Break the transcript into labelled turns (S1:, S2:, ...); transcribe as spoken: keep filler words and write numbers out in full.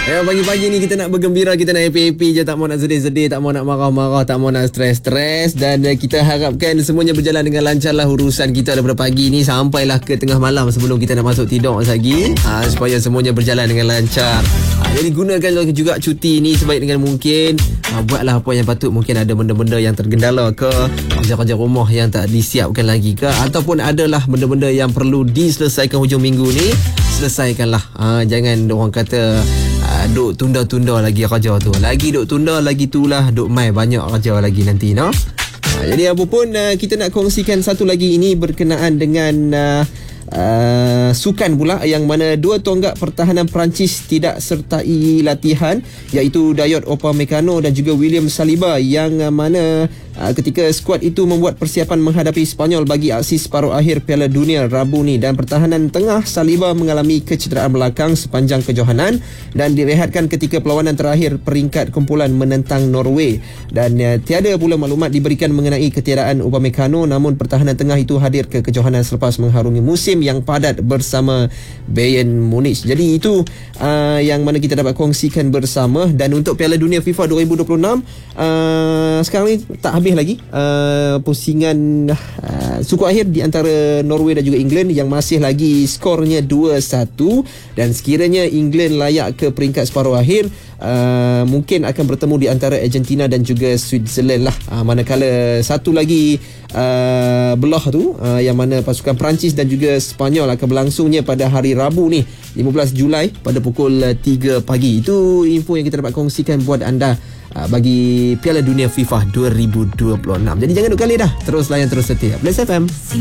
S1: Eh, pagi-pagi ni kita nak bergembira, kita nak happy-happy je, tak mau nak sedih-sedih, tak mau nak marah-marah, tak mau nak stres-stres, dan uh, kita harapkan semuanya berjalan dengan lancar lah urusan kita daripada pagi ni sampailah ke tengah malam sebelum kita nak masuk tidur lagi, uh, supaya semuanya berjalan dengan lancar. Uh, jadi gunakan juga cuti ni sebaik dengan mungkin. Uh, buatlah apa yang patut. Mungkin ada benda-benda yang tergendala ke, kerja-kerja rumah yang tak disiapkan lagi ke, ataupun adalah benda-benda yang perlu diselesaikan hujung minggu ni, selesaikanlah. Uh, jangan orang kata Uh, duk tunda-tunda lagi kerja tu. Lagi duk tunda, lagi tulah duk mai banyak kerja lagi nanti, no? Uh, jadi apa pun, uh, kita nak kongsikan satu lagi ini berkenaan dengan uh, uh, sukan pula, yang mana dua tonggak pertahanan Perancis tidak sertai latihan, iaitu Dayot Upamecano dan juga William Saliba, yang uh, mana uh, ketika skuad itu membuat persiapan menghadapi Sepanyol bagi aksi separuh akhir Piala Dunia Rabu ni. Dan pertahanan tengah Saliba mengalami kecederaan belakang sepanjang kejohanan dan direhatkan ketika perlawanan terakhir peringkat kumpulan menentang Norway. Dan uh, tiada pula maklumat diberikan mengenai ketiadaan Upamecano, namun pertahanan tengah itu hadir ke kejohanan selepas mengharungi musim yang padat bersama Bayern Munich. Jadi itu uh, yang mana kita dapat kongsikan bersama. Dan untuk Piala Dunia FIFA dua ribu dua puluh enam, uh, sekarang ni tak habis lagi uh, pusingan uh, suku akhir di antara Norway dan juga England, yang masih lagi skornya dua satu, dan sekiranya England layak ke peringkat separuh akhir, uh, mungkin akan bertemu di antara Argentina dan juga Switzerland lah. Uh, manakala satu lagi uh, belah tu, uh, yang mana pasukan Perancis dan juga Sepanyol akan berlangsungnya pada hari Rabu ni, lima belas Julai pada pukul tiga pagi. Itu info yang kita dapat kongsikan buat anda uh, bagi Piala Dunia FIFA dua ribu dua puluh enam. Jadi jangan duk kali dah, terus layan, terus setia Blast F M.